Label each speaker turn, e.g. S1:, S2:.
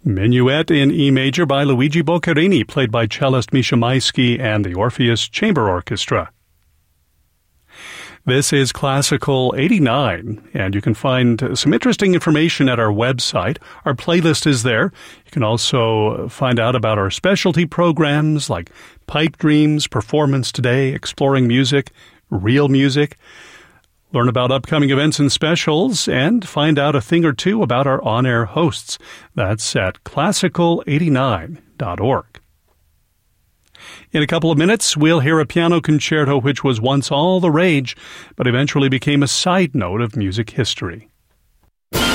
S1: Minuet in E major by Luigi Boccherini, played by cellist Misha Maisky and the Orpheus Chamber Orchestra. This is Classical 89, and you can find some interesting information at our website. Our playlist is there. You can also find out about our specialty programs like Pipe Dreams, Performance Today, Exploring Music, Real Music. Learn about upcoming events and specials, and find out a thing or two about our on-air hosts. That's at classical89.org. In a couple of minutes, we'll hear a piano concerto which was once all the rage, but eventually became a side note of music history.